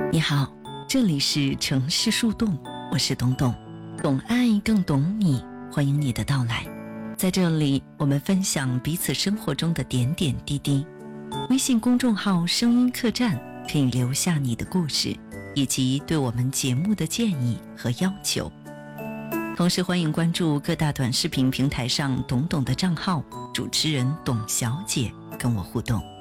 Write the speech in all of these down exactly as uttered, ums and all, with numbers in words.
你好，这里是城市树洞，我是董董，懂爱更懂你，欢迎你的到来。在这里，我们分享彼此生活中的点点滴滴。微信公众号声音客栈可以留下你的故事，以及对我们节目的建议和要求。同时欢迎关注各大短视频平台上董董的账号，主持人董小姐跟我互动。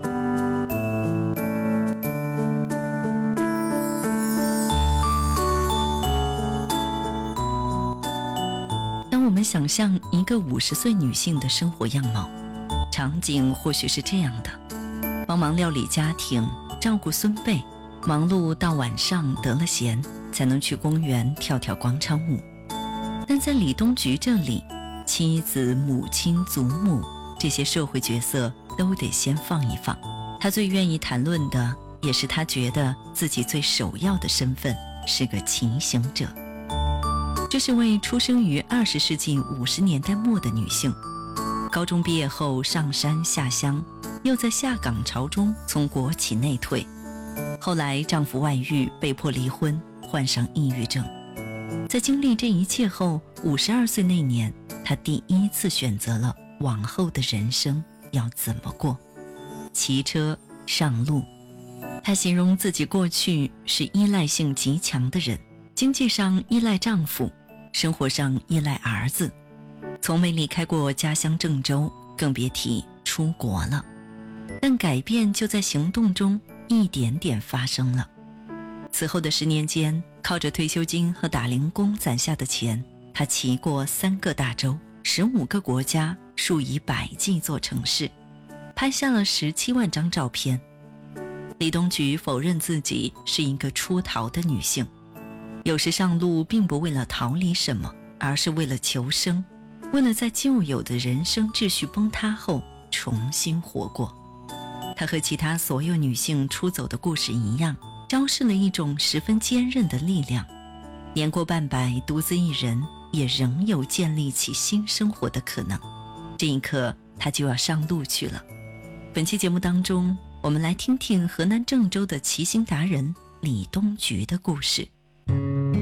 当我们想象一个五十岁女性的生活样貌，场景或许是这样的：帮忙料理家庭，照顾孙辈，忙碌到晚上得了闲，才能去公园跳跳广场舞。但在李东菊这里，妻子、母亲、祖母这些社会角色都得先放一放。他最愿意谈论的，也是他觉得自己最首要的身份，是个骑行者。这是位出生于二十世纪五十年代末的女性，高中毕业后上山下乡，又在下岗潮中从国企内退，后来丈夫外遇被迫离婚，患上抑郁症。在经历这一切后，五十二岁那年，她第一次选择了往后的人生要怎么过。骑车上路，她形容自己过去是依赖性极强的人，经济上依赖丈夫，生活上依赖儿子，从没离开过家乡郑州，更别提出国了。但改变就在行动中一点点发生了。此后的十年间，靠着退休金和打零工攒下的钱，他骑过三个大洲，十五个国家，数以百计座城市，拍下了十七万张照片。李东菊否认自己是一个出逃的女性，有时上路并不为了逃离什么，而是为了求生，为了在旧有的人生秩序崩塌后重新活过。她和其他所有女性出走的故事一样，昭示了一种十分坚韧的力量。年过半百，独自一人，也仍有建立起新生活的可能。这一刻，她就要上路去了。本期节目当中，我们来听听河南郑州的骑行达人李东菊的故事。